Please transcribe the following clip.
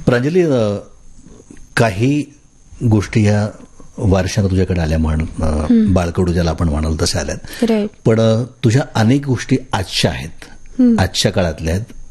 प्रांजली, काही गोष्टी ह्या वारशानं तुझ्याकडे आल्या, बाळकडू ज्याला आपण म्हणाल तशा आल्यात, पण तुझ्या अनेक गोष्टी आजच्या आहेत, आजच्या काळातल्या आहेत.